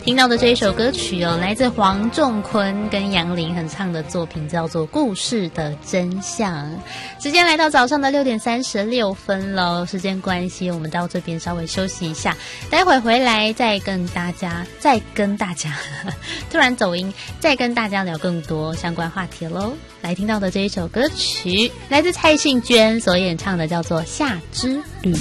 听到的这一首歌曲哦，来自黄仲坤跟杨林合唱的作品，叫做《故事的真相》。时间来到早上的6:36了，时间关系，我们到这边稍微休息一下，待会回来再跟大家突然走音，再跟大家聊更多相关话题喽。来听到的这一首歌曲，来自蔡幸娟所演唱的，叫做《夏之旅》。